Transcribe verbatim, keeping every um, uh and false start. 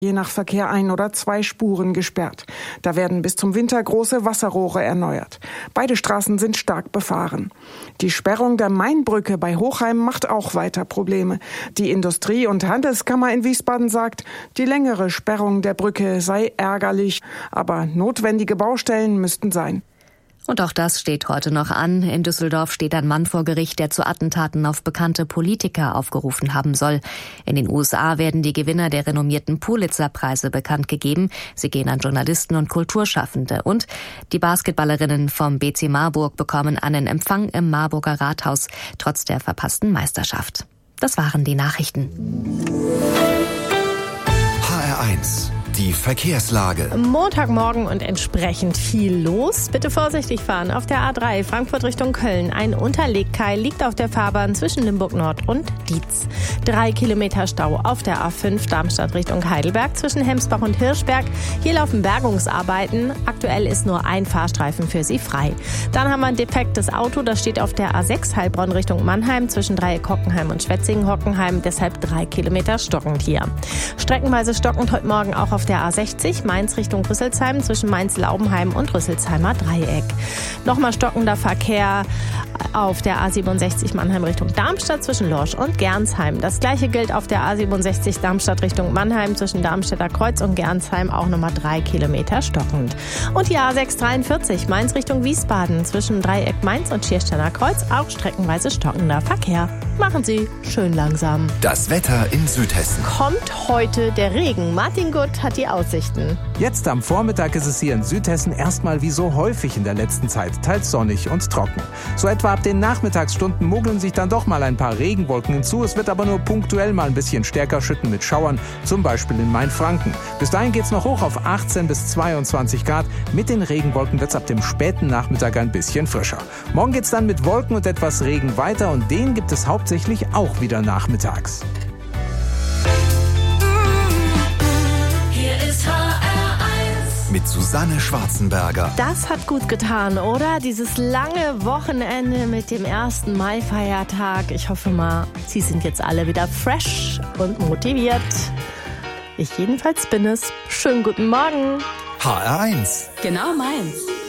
je nach Verkehr ein oder zwei Spuren gesperrt. Da werden bis zum Winter große Wasserrohre erneuert. Beide Straßen sind stark befahren. Die Sperrung der Mainbrücke bei Hochheim macht auch weiter Probleme. Die Industrie- und Handelskammer in Wiesbaden sagt, die längere Sperrung der Brücke sei ärgerlich, aber notwendige Baustellen müssten sein. Und auch das steht heute noch an. In Düsseldorf steht ein Mann vor Gericht, der zu Attentaten auf bekannte Politiker aufgerufen haben soll. In den U S A werden die Gewinner der renommierten Pulitzer-Preise bekannt gegeben. Sie gehen an Journalisten und Kulturschaffende. Und die Basketballerinnen vom B C Marburg bekommen einen Empfang im Marburger Rathaus, trotz der verpassten Meisterschaft. Das waren die Nachrichten. H R eins. Die Verkehrslage. Montagmorgen und entsprechend viel los. Bitte vorsichtig fahren auf der A drei Frankfurt Richtung Köln. Ein Unterlegkeil liegt auf der Fahrbahn zwischen Limburg Nord und Dietz. Drei Kilometer Stau auf der A fünf Darmstadt Richtung Heidelberg zwischen Hemsbach und Hirschberg. Hier laufen Bergungsarbeiten. Aktuell ist nur ein Fahrstreifen für Sie frei. Dann haben wir ein defektes Auto. Das steht auf der A sechs Heilbronn Richtung Mannheim zwischen Dreieck Hockenheim und Schwetzingen Hockenheim. Deshalb drei Kilometer stockend hier. Streckenweise stockend heute Morgen auch auf der A sechzig Mainz Richtung Rüsselsheim zwischen Mainz-Laubenheim und Rüsselsheimer Dreieck. Nochmal stockender Verkehr auf der A siebenundsechzig Mannheim Richtung Darmstadt zwischen Lorsch und Gernsheim. Das gleiche gilt auf der A siebenundsechzig Darmstadt Richtung Mannheim zwischen Darmstädter Kreuz und Gernsheim, auch nochmal drei Kilometer stockend. Und die A sechshundertdreiundvierzig Mainz Richtung Wiesbaden zwischen Dreieck Mainz und Schiersteiner Kreuz, auch streckenweise stockender Verkehr. Machen Sie schön langsam. Das Wetter in Südhessen. Kommt heute der Regen? Martin Gutt hat die Aussichten. Jetzt am Vormittag ist es hier in Südhessen erstmal wie so häufig in der letzten Zeit, teils sonnig und trocken. So etwa ab den Nachmittagsstunden mogeln sich dann doch mal ein paar Regenwolken hinzu. Es wird aber nur punktuell mal ein bisschen stärker schütten mit Schauern, zum Beispiel in Mainfranken. Bis dahin geht's noch hoch auf achtzehn bis zweiundzwanzig Grad. Mit den Regenwolken wird's ab dem späten Nachmittag ein bisschen frischer. Morgen geht's dann mit Wolken und etwas Regen weiter und den gibt es hauptsächlich auch wieder nachmittags. Mit Susanne Schwarzenberger. Das hat gut getan, oder? Dieses lange Wochenende mit dem ersten Mai-Feiertag. Ich hoffe mal, Sie sind jetzt alle wieder fresh und motiviert. Ich jedenfalls bin es. Schönen guten Morgen. H R eins. Genau meins.